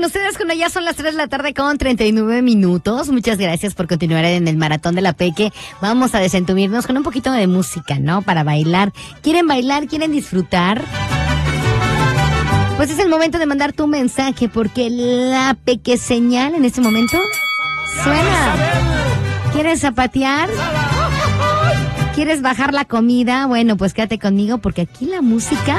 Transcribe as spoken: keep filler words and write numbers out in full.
ustedes cuando ya son las tres de la tarde con treinta y nueve minutos. Muchas gracias por continuar en el Maratón de la Peque. Vamos a desentumirnos con un poquito de música, ¿no? Para bailar. ¿Quieren bailar? ¿Quieren disfrutar? Pues es el momento de mandar tu mensaje porque la Peque señal en este momento suena. ¿Quieres zapatear? ¿Quieres bajar la comida? Bueno, pues quédate conmigo porque aquí la música